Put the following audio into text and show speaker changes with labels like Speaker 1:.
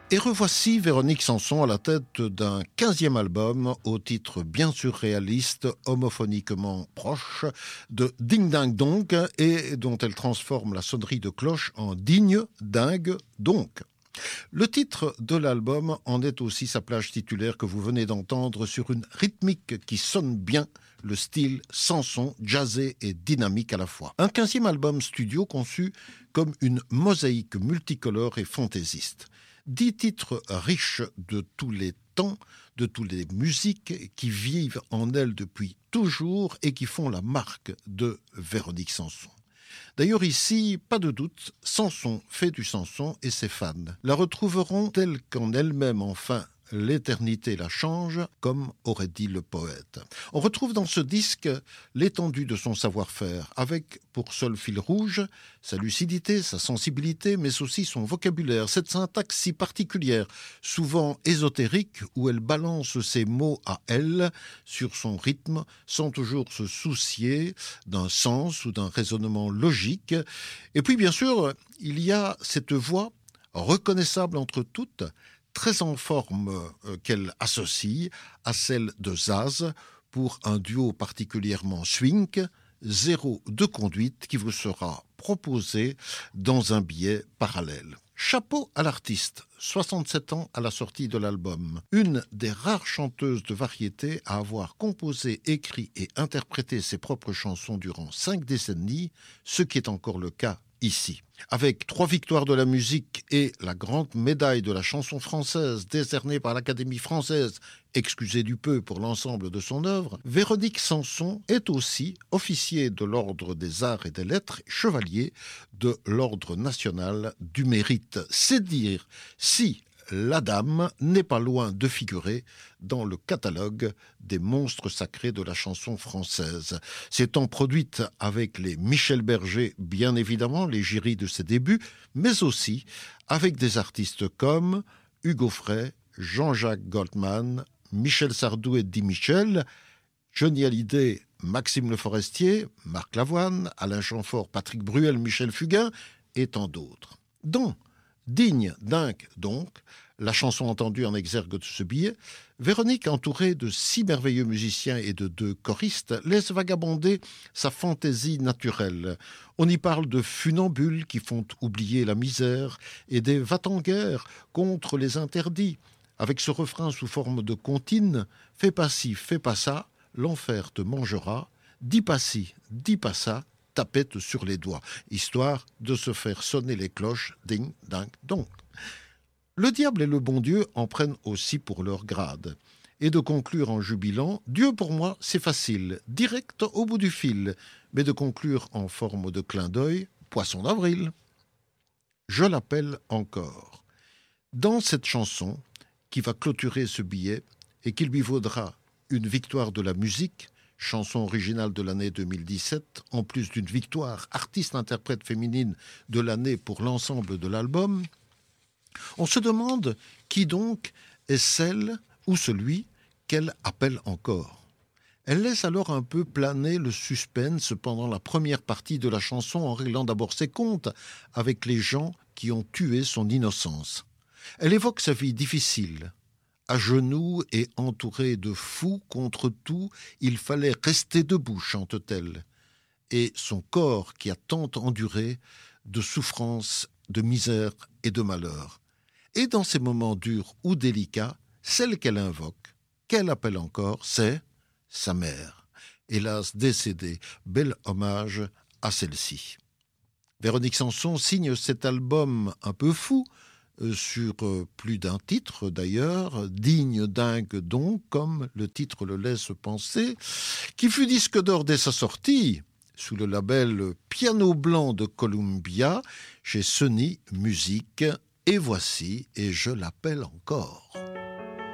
Speaker 1: Et revoici Véronique Sanson à la tête d'un 15e album au titre bien surréaliste, homophoniquement proche de Ding Ding Donc et dont elle transforme la sonnerie de cloche en Digne Dingue Donc. Le titre de l'album en est aussi sa plage titulaire que vous venez d'entendre sur une rythmique qui sonne bien, le style Sanson, jazzé et dynamique à la fois. Un 15e album studio conçu comme une mosaïque multicolore et fantaisiste. 10 titres riches de tous les temps, de toutes les musiques qui vivent en elle depuis toujours et qui font la marque de Véronique Sanson. D'ailleurs ici, pas de doute, Sanson fait du Sanson et ses fans la retrouveront telle qu'en elle-même enfin l'éternité la change, comme aurait dit le poète. On retrouve dans ce disque l'étendue de son savoir-faire, avec pour seul fil rouge sa lucidité, sa sensibilité, mais aussi son vocabulaire, cette syntaxe si particulière, souvent ésotérique, où elle balance ses mots à elle, sur son rythme, sans toujours se soucier d'un sens ou d'un raisonnement logique. Et puis bien sûr, il y a cette voix reconnaissable entre toutes, très en forme qu'elle associe à celle de Zaz pour un duo particulièrement swing, Zéro de conduite qui vous sera proposé dans un billet parallèle. Chapeau à l'artiste, 67 ans à la sortie de l'album. Une des rares chanteuses de variété à avoir composé, écrit et interprété ses propres chansons durant 5 décennies, ce qui est encore le cas ici. Avec 3 victoires de la musique et la grande médaille de la chanson française décernée par l'Académie française, excusez du peu pour l'ensemble de son œuvre, Véronique Sanson est aussi officier de l'Ordre des Arts et des Lettres, chevalier de l'Ordre national du mérite. C'est dire si la dame n'est pas loin de figurer dans le catalogue des monstres sacrés de la chanson française. S'étant produite avec les Michel Berger, bien évidemment, les jurys de ses débuts, mais aussi avec des artistes comme Hugo Frey, Jean-Jacques Goldman, Michel Sardou et Eddie Mitchell, Johnny Hallyday, Maxime Le Forestier, Marc Lavoine, Alain Chamfort, Patrick Bruel, Michel Fugain et tant d'autres. Dont Digne Dingue Donc, la chanson entendue en exergue de ce billet, Véronique, entourée de 6 merveilleux musiciens et de 2 choristes, laisse vagabonder sa fantaisie naturelle. On y parle de funambules qui font oublier la misère et des va-t-en-guerre contre les interdits. Avec ce refrain sous forme de comptine, « Fais pas ci, fais pas ça, l'enfer te mangera, dis pas ci, dis pas ça, tapette sur les doigts », histoire de se faire sonner les cloches, ding, ding, donc. Le diable et le bon Dieu en prennent aussi pour leur grade. Et de conclure en jubilant, Dieu pour moi c'est facile, direct au bout du fil, mais de conclure en forme de clin d'œil, poisson d'avril. Je l'appelle encore. Dans cette chanson, qui va clôturer ce billet et qui lui vaudra une victoire de la musique, chanson originale de l'année 2017, en plus d'une victoire artiste-interprète féminine de l'année pour l'ensemble de l'album, on se demande qui donc est celle ou celui qu'elle appelle encore. Elle laisse alors un peu planer le suspense pendant la première partie de la chanson en réglant d'abord ses comptes avec les gens qui ont tué son innocence. Elle évoque sa vie difficile. À genoux et entourée de fous contre tout, il fallait rester debout, chante-t-elle. Et son corps qui a tant enduré de souffrance, de misère et de malheur. Et dans ces moments durs ou délicats, celle qu'elle invoque, qu'elle appelle encore, c'est sa mère. Hélas décédée, bel hommage à celle-ci. Véronique Sanson signe cet album un peu fou, sur plus d'un titre d'ailleurs, Digne Dingue Donc, comme le titre le laisse penser, qui fut disque d'or dès sa sortie, sous le label Piano Blanc de Columbia, chez Sony Music. Et voici, et je l'appelle encore.